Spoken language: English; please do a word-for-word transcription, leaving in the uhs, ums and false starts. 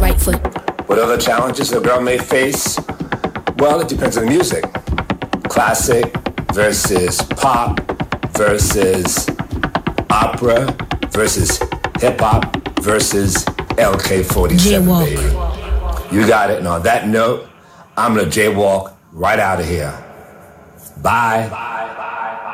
right foot. What other challenges a girl may face? Well, it depends on the music. Classic versus pop versus opera versus hip-hop versus L K forty-seven, Jaywalk. baby. You got it. And on that note, I'm going to jaywalk right out of here. Bye.